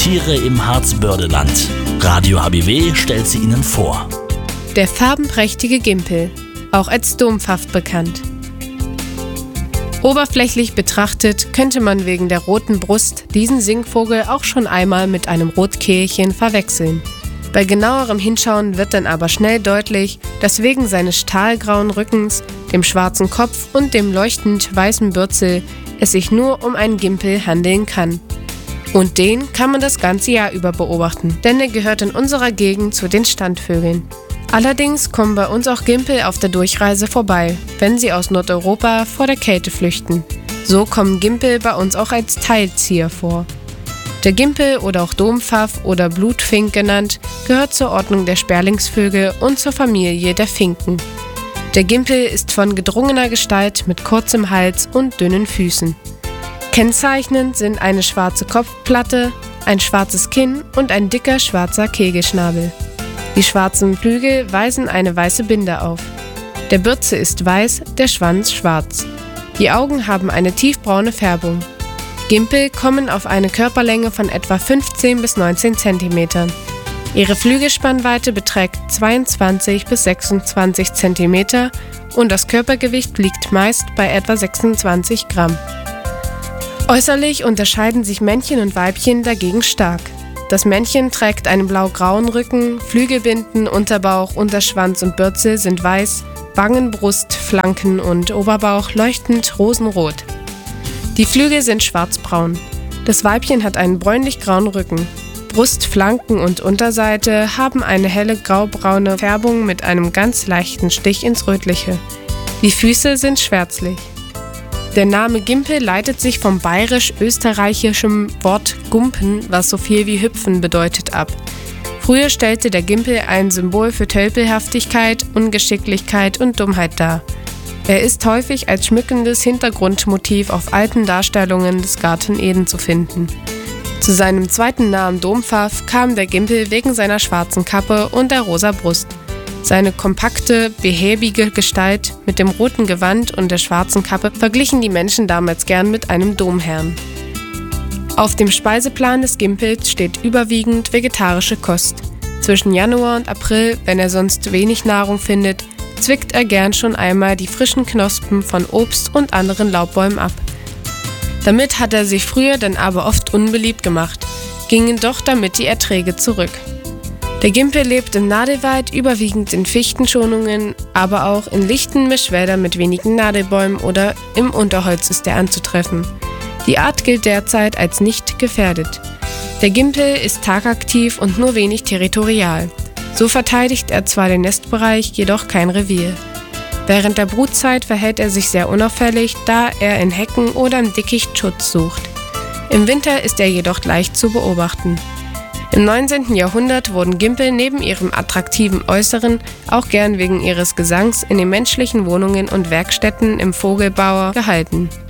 Tiere im Harzbördeland. Radio HBW stellt sie Ihnen vor. Der farbenprächtige Gimpel, auch als Dompfaff bekannt. Oberflächlich betrachtet könnte man wegen der roten Brust diesen Singvogel auch schon einmal mit einem Rotkehlchen verwechseln. Bei genauerem Hinschauen wird dann aber schnell deutlich, dass wegen seines stahlgrauen Rückens, dem schwarzen Kopf und dem leuchtend weißen Bürzel es sich nur um einen Gimpel handeln kann. Und den kann man das ganze Jahr über beobachten, denn er gehört in unserer Gegend zu den Standvögeln. Allerdings kommen bei uns auch Gimpel auf der Durchreise vorbei, wenn sie aus Nordeuropa vor der Kälte flüchten. So kommen Gimpel bei uns auch als Teilzieher vor. Der Gimpel oder auch Dompfaff oder Blutfink genannt, gehört zur Ordnung der Sperlingsvögel und zur Familie der Finken. Der Gimpel ist von gedrungener Gestalt mit kurzem Hals und dünnen Füßen. Kennzeichnend sind eine schwarze Kopfplatte, ein schwarzes Kinn und ein dicker schwarzer Kegelschnabel. Die schwarzen Flügel weisen eine weiße Binde auf. Der Bürzel ist weiß, der Schwanz schwarz. Die Augen haben eine tiefbraune Färbung. Gimpel kommen auf eine Körperlänge von etwa 15 bis 19 cm. Ihre Flügelspannweite beträgt 22 bis 26 cm und das Körpergewicht liegt meist bei etwa 26 Gramm. Äußerlich unterscheiden sich Männchen und Weibchen dagegen stark. Das Männchen trägt einen blau-grauen Rücken, Flügelbinden, Unterbauch, Unterschwanz und Bürzel sind weiß, Wangen, Brust, Flanken und Oberbauch leuchtend rosenrot. Die Flügel sind schwarzbraun. Das Weibchen hat einen bräunlich-grauen Rücken. Brust, Flanken und Unterseite haben eine helle graubraune Färbung mit einem ganz leichten Stich ins Rötliche. Die Füße sind schwärzlich. Der Name Gimpel leitet sich vom bayerisch-österreichischen Wort Gumpen, was so viel wie hüpfen bedeutet, ab. Früher stellte der Gimpel ein Symbol für Tölpelhaftigkeit, Ungeschicklichkeit und Dummheit dar. Er ist häufig als schmückendes Hintergrundmotiv auf alten Darstellungen des Garten Eden zu finden. Zu seinem zweiten Namen Dompfaff kam der Gimpel wegen seiner schwarzen Kappe und der rosa Brust. Seine kompakte, behäbige Gestalt mit dem roten Gewand und der schwarzen Kappe verglichen die Menschen damals gern mit einem Domherrn. Auf dem Speiseplan des Gimpels steht überwiegend vegetarische Kost. Zwischen Januar und April, wenn er sonst wenig Nahrung findet, zwickt er gern schon einmal die frischen Knospen von Obst und anderen Laubbäumen ab. Damit hat er sich früher dann aber oft unbeliebt gemacht, gingen doch damit die Erträge zurück. Der Gimpel lebt im Nadelwald, überwiegend in Fichtenschonungen, aber auch in lichten Mischwäldern mit wenigen Nadelbäumen oder im Unterholz ist er anzutreffen. Die Art gilt derzeit als nicht gefährdet. Der Gimpel ist tagaktiv und nur wenig territorial. So verteidigt er zwar den Nestbereich, jedoch kein Revier. Während der Brutzeit verhält er sich sehr unauffällig, da er in Hecken oder im Dickicht Schutz sucht. Im Winter ist er jedoch leicht zu beobachten. Im 19. Jahrhundert wurden Gimpel neben ihrem attraktiven Äußeren auch gern wegen ihres Gesangs in den menschlichen Wohnungen und Werkstätten im Vogelbau gehalten.